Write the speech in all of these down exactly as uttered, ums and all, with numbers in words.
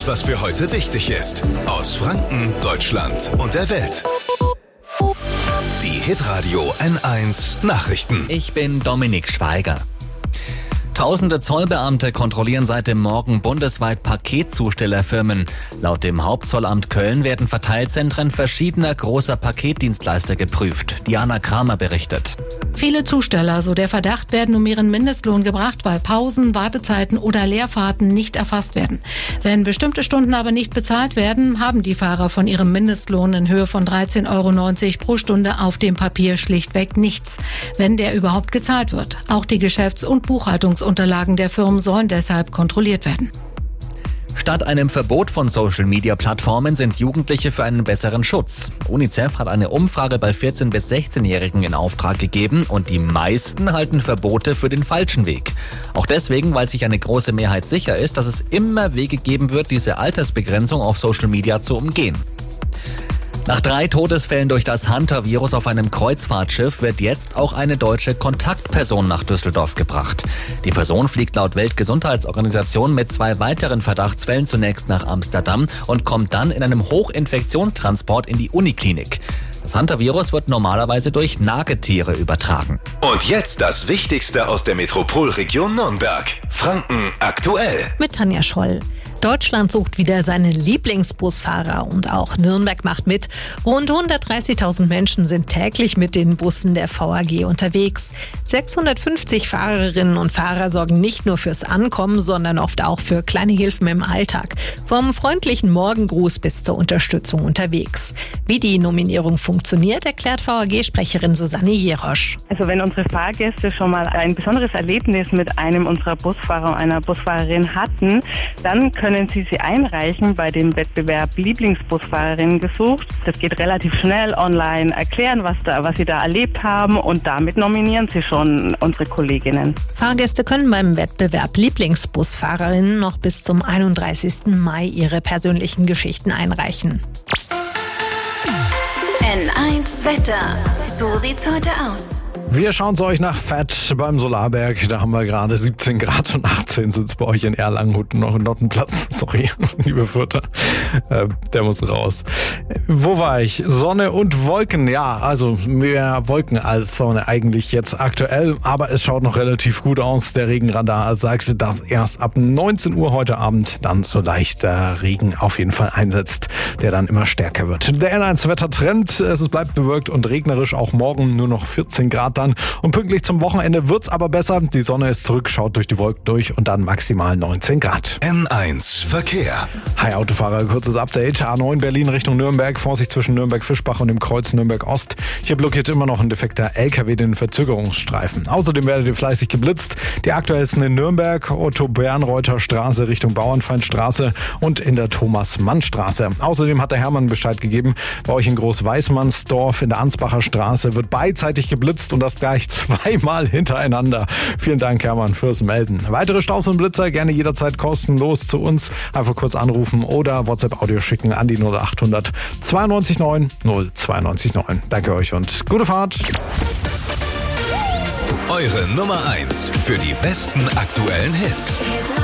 was für heute wichtig ist. Aus Franken, Deutschland und der Welt. Die Hitradio N eins Nachrichten. Ich bin Dominik Schweiger. Tausende Zollbeamte kontrollieren seit dem Morgen bundesweit Paketzustellerfirmen. Laut dem Hauptzollamt Köln werden Verteilzentren verschiedener großer Paketdienstleister geprüft. Diana Kramer berichtet. Viele Zusteller, so der Verdacht, werden um ihren Mindestlohn gebracht, weil Pausen, Wartezeiten oder Leerfahrten nicht erfasst werden. Wenn bestimmte Stunden aber nicht bezahlt werden, haben die Fahrer von ihrem Mindestlohn in Höhe von dreizehn Euro neunzig pro Stunde auf dem Papier schlichtweg nichts, wenn der überhaupt gezahlt wird. Auch die Geschäfts- und Buchhaltungsunterlagen der Firmen sollen deshalb kontrolliert werden. Statt einem Verbot von Social-Media-Plattformen sind Jugendliche für einen besseren Schutz. UNICEF hat eine Umfrage bei vierzehn- bis sechzehnjährigen in Auftrag gegeben und die meisten halten Verbote für den falschen Weg. Auch deswegen, weil sich eine große Mehrheit sicher ist, dass es immer Wege geben wird, diese Altersbegrenzung auf Social-Media zu umgehen. Nach drei Todesfällen durch das Hunter-Virus auf einem Kreuzfahrtschiff wird jetzt auch eine deutsche Kontaktperson nach Düsseldorf gebracht. Die Person fliegt laut Weltgesundheitsorganisation mit zwei weiteren Verdachtsfällen zunächst nach Amsterdam und kommt dann in einem Hochinfektionstransport in die Uniklinik. Das Hunter-Virus wird normalerweise durch Nagetiere übertragen. Und jetzt das Wichtigste aus der Metropolregion Nürnberg. Franken aktuell. Mit Tanja Scholl. Deutschland sucht wieder seine Lieblingsbusfahrer und auch Nürnberg macht mit. Rund hundertdreißigtausend Menschen sind täglich mit den Bussen der V A G unterwegs. sechshundertfünfzig Fahrerinnen und Fahrer sorgen nicht nur fürs Ankommen, sondern oft auch für kleine Hilfen im Alltag. Vom freundlichen Morgengruß bis zur Unterstützung unterwegs. Wie die Nominierung funktioniert, erklärt V A G-Sprecherin Susanne Jerosch. Also wenn unsere Fahrgäste schon mal ein besonderes Erlebnis mit einem unserer Busfahrer und einer Busfahrerin hatten, dann können können Sie sie einreichen bei dem Wettbewerb Lieblingsbusfahrerinnen gesucht. Das geht relativ schnell online, erklären, was, da, was Sie da erlebt haben und damit nominieren Sie schon unsere Kolleginnen. Fahrgäste können beim Wettbewerb Lieblingsbusfahrerinnen noch bis zum einunddreißigsten Mai ihre persönlichen Geschichten einreichen. N eins Wetter. So sieht's heute aus. Wir schauen zu euch nach Fett beim Solarberg. Da haben wir gerade siebzehn Grad und achtzehn sind es bei euch in Erlangen noch in Nottenplatz. Sorry, liebe Fürther. Äh, der muss raus. Wo war ich? Sonne und Wolken. Ja, also mehr Wolken als Sonne eigentlich jetzt aktuell. Aber es schaut noch relativ gut aus. Der Regenradar sagt, dass erst ab neunzehn Uhr heute Abend dann so leichter Regen auf jeden Fall einsetzt, der dann immer stärker wird. Der N eins Wettertrend. Es bleibt bewölkt und regnerisch. Auch morgen nur noch vierzehn Grad. Dann. Und pünktlich zum Wochenende wird's aber besser. Die Sonne ist zurück, schaut durch die Wolken durch und dann maximal neunzehn Grad. N eins Verkehr. Hi Autofahrer, kurzes Update. A neun Berlin Richtung Nürnberg. Vorsicht zwischen Nürnberg-Fischbach und dem Kreuz Nürnberg-Ost. Hier blockiert immer noch ein defekter L K W den Verzögerungsstreifen. Außerdem werdet ihr fleißig geblitzt. Die aktuellsten in Nürnberg, Otto-Bernreuther Straße Richtung Bauernfeindstraße und in der Thomas-Mann-Straße. Außerdem hat der Hermann Bescheid gegeben, bei euch in Groß-Weißmannsdorf in der Ansbacher Straße wird beidseitig geblitzt und das gleich zweimal hintereinander. Vielen Dank, Hermann, fürs Melden. Weitere Staus und Blitzer gerne jederzeit kostenlos zu uns. Einfach kurz anrufen oder WhatsApp-Audio schicken an die null achthundert zweiundneunzig neun null zweiundneunzig neun. Danke euch und gute Fahrt. Eure Nummer eins für die besten aktuellen Hits.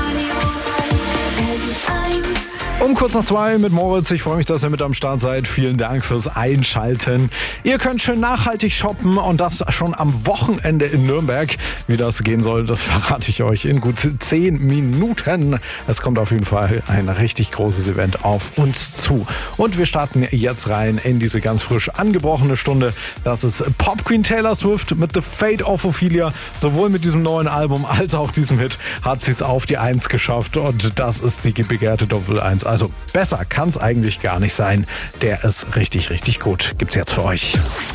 Um kurz nach zwei mit Moritz. Ich freue mich, dass ihr mit am Start seid. Vielen Dank fürs Einschalten. Ihr könnt schön nachhaltig shoppen und das schon am Wochenende in Nürnberg. Wie das gehen soll, das verrate ich euch in gut zehn Minuten. Es kommt auf jeden Fall ein richtig großes Event auf uns zu. Und wir starten jetzt rein in diese ganz frisch angebrochene Stunde. Das ist Pop Queen Taylor Swift mit The Fate of Ophelia. Sowohl mit diesem neuen Album als auch diesem Hit hat sie es auf die Eins geschafft. Und das ist die begehrte Doppel Eins. Also besser kann es eigentlich gar nicht sein. Der ist richtig, richtig gut. Gibt's jetzt für euch.